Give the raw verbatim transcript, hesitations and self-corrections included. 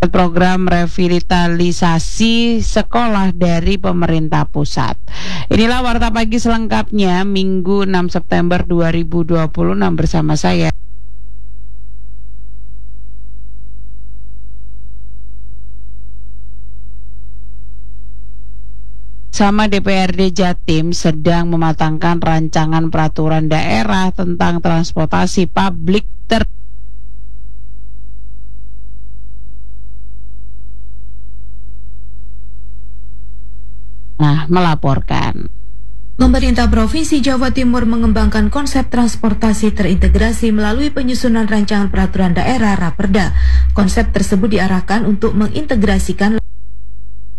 program revitalisasi sekolah dari pemerintah pusat. Inilah Warta Pagi selengkapnya Minggu enam September dua ribu dua puluh enam bersama saya. Sama D P R D Jatim sedang mematangkan rancangan peraturan daerah tentang transportasi publik ter Nah, melaporkan. Pemerintah Provinsi Jawa Timur mengembangkan konsep transportasi terintegrasi melalui penyusunan rancangan peraturan daerah Raperda. Konsep tersebut diarahkan untuk mengintegrasikan